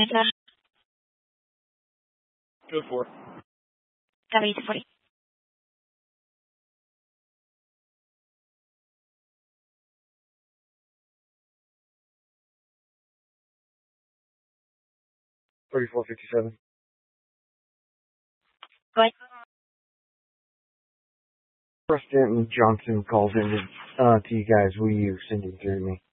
sir. Code 4. Copy 240. $34.57. Go ahead. President Johnson calls in to you guys. Will you send him through me?